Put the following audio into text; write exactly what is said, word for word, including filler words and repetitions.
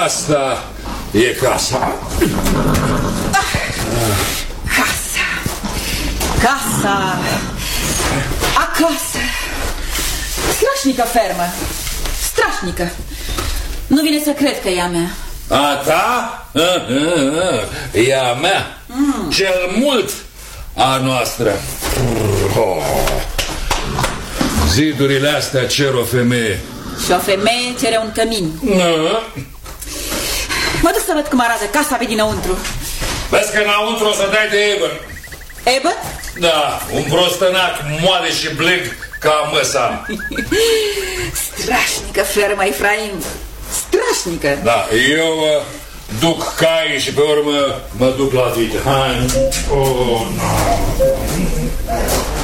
Asta e casa. Casa. Casa. Acasă. Strașnică fermă. Strașnică. Nu vine să cred că e a mea. A ta? E a mea. mm. Cel mult a noastră. oh. Zidurile astea cer o femeie. Și o femeie cere un cămin. mm. Mă duc să văd cum arată casa pe dinăuntru. Vezi că înăuntru o să dai de Eber. Eber? Da, un prostănac moale și bleg ca măsa. Strașnică fermă, Efraim. Strașnică. Da, eu uh, duc cai și pe urmă mă duc la vită. Hai. Oh, no.